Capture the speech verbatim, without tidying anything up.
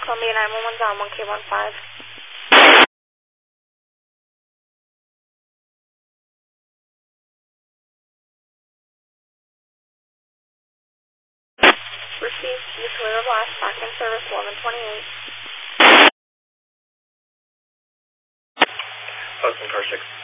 Columbia nine one one's on one K one five. Received the Toyota Blast back in service eleven twenty-eight. Posting car six.